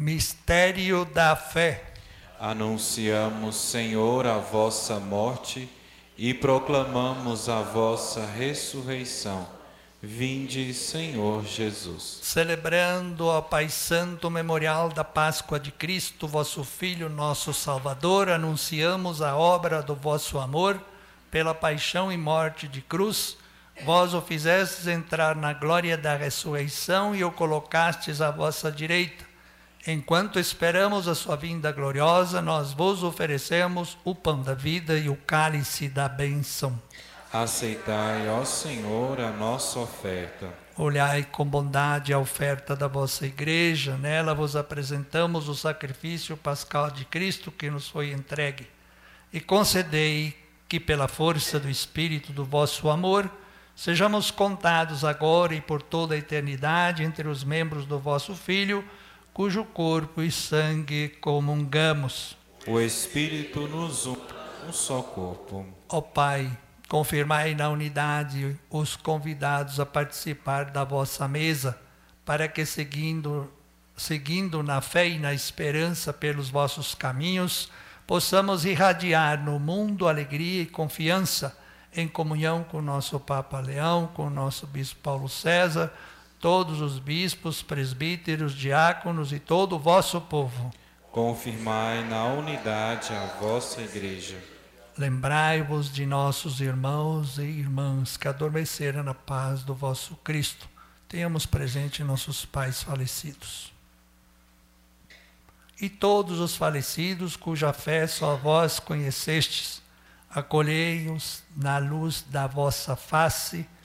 Mistério da fé. Anunciamos, Senhor, a vossa morte e proclamamos a vossa ressurreição. Vinde, Senhor Jesus. Celebrando, ó Pai Santo, o memorial da Páscoa de Cristo, vosso Filho, nosso Salvador, anunciamos a obra do vosso amor, pela paixão e morte de cruz. Vós o fizestes entrar na glória da ressurreição e o colocastes à vossa direita. Enquanto esperamos a sua vinda gloriosa, nós vos oferecemos o pão da vida e o cálice da bênção. Aceitai, ó Senhor, a nossa oferta. Olhai com bondade a oferta da vossa igreja, nela vos apresentamos o sacrifício pascal de Cristo que nos foi entregue. E concedei que pela força do Espírito do vosso amor, sejamos contados agora e por toda a eternidade entre os membros do vosso Filho, cujo corpo e sangue comungamos. O Espírito nos une um só corpo. Ó Pai, confirmai na unidade os convidados a participar da vossa mesa, para que, seguindo na fé e na esperança pelos vossos caminhos, possamos irradiar no mundo alegria e confiança, em comunhão com o nosso Papa Leão, com o nosso Bispo Paulo César, todos os bispos, presbíteros, diáconos e todo o vosso povo. Confirmai na unidade a vossa igreja. Lembrai-vos de nossos irmãos e irmãs que adormeceram na paz do vosso Cristo. Tenhamos presente nossos pais falecidos. E todos os falecidos cuja fé só vós conhecestes, acolhei-os na luz da vossa face